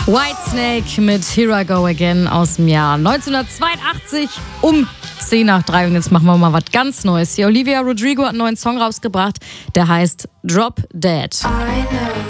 Whitesnake mit Here I Go Again aus dem Jahr 1982 um 10 nach 3. Und jetzt machen wir mal was ganz Neues. Hier Olivia Rodrigo hat einen neuen Song rausgebracht, der heißt Drop Dead.